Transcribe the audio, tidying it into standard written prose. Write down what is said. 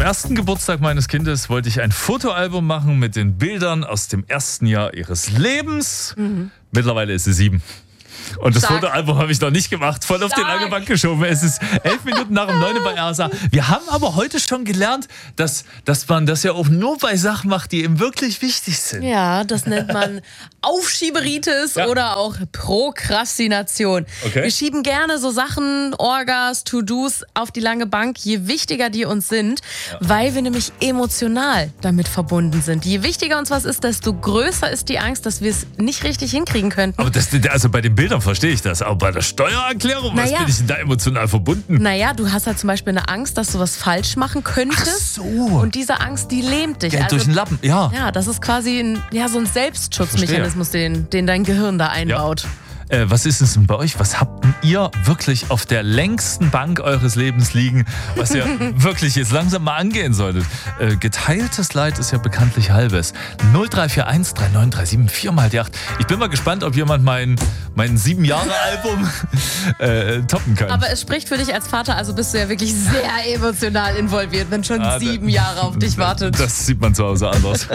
ersten Geburtstag meines Kindes wollte ich ein Fotoalbum machen mit den Bildern aus dem ersten Jahr ihres Lebens. Mittlerweile ist sie 7. Und das Fotoalbum habe ich noch nicht gemacht, voll auf die lange Bank geschoben. Es ist 11 Minuten nach 9 bei RSA. Wir haben aber heute schon gelernt, dass man das ja auch nur bei Sachen macht, die eben wirklich wichtig sind. Ja, das nennt man Aufschieberitis oder auch Prokrastination. Okay. Wir schieben gerne so Sachen, Orgas, To-Dos auf die lange Bank, je wichtiger die uns sind, weil wir nämlich emotional damit verbunden sind. Je wichtiger uns was ist, desto größer ist die Angst, dass wir es nicht richtig hinkriegen könnten. Aber also bei den Bildern verstehe ich das, aber bei der Steuererklärung, was bin ich denn da emotional verbunden? Naja, du hast halt zum Beispiel eine Angst, dass du was falsch machen könntest. Ach so. Und diese Angst, die lähmt dich. Geld durch den Lappen, ja. Ja, das ist quasi so ein Selbstschutzmechanismus, den dein Gehirn da einbaut. Was ist es denn bei euch? Was habt denn ihr wirklich auf der längsten Bank eures Lebens liegen, was ihr wirklich jetzt langsam mal angehen solltet? Geteiltes Leid ist ja bekanntlich halbes. 0341 3937 4 mal die 8. Ich bin mal gespannt, ob jemand mein 7-Jahre-Album toppen kann. Aber es spricht für dich als Vater, also bist du ja wirklich sehr emotional involviert, wenn schon 7 Jahre auf dich wartet. Das sieht man zu Hause anders.